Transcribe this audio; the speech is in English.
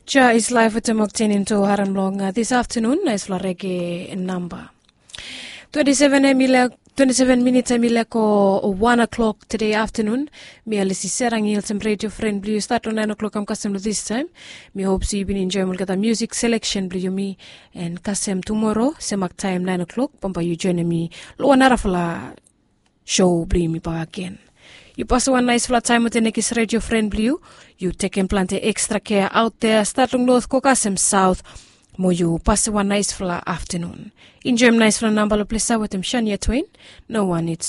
Ja is live with the Mokten into Haramlong this afternoon. Nice for reggae number 27 minutes ko 1 o'clock today afternoon. Me alisi serang il some radio friend blue start on 9 o'clock. I'm custom this time. Me hope so you've been enjoying the music selection blue me and custom tomorrow semak time 9 o'clock. Pampa you join me lo narafla show blue me pa again. You pass one nice flat time with the next radio friend blue. You take and plant extra care out there, starting north, Kokasem south. Mo you pass one nice flat afternoon. Enjoy nice flat number of place with them Shania Twain. No one needs